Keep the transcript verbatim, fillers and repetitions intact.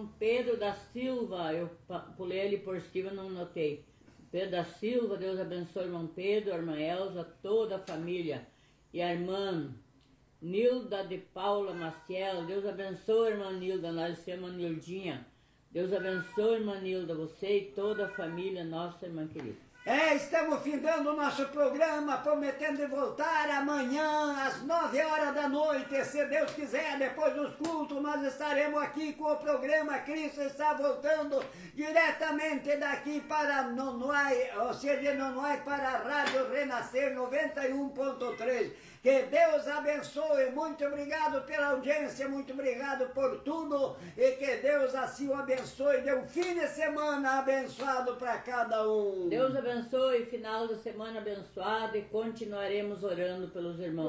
irmão Pedro da Silva, eu pulei ele por cima, não notei. Pedro da Silva, Deus abençoe o irmão Pedro, a irmã Elza, toda a família. E a irmã Nilda de Paula Maciel, Deus abençoe a irmã Nilda, nós chamamos Nildinha. Deus abençoe, irmã Nilda, você e toda a família, nossa irmã querida. É, estamos findando o nosso programa, prometendo de voltar amanhã às nove horas da noite, se Deus quiser, depois dos cultos, nós estaremos aqui com o programa Cristo está voltando diretamente daqui para Nonoai, ou seja, Nonoai para a Rádio Renascer noventa e um ponto três. Que Deus abençoe, muito obrigado pela audiência, muito obrigado por tudo e que Deus assim o abençoe, dê um fim de semana abençoado para cada um. Deus abençoe, final de semana abençoado e continuaremos orando pelos irmãos.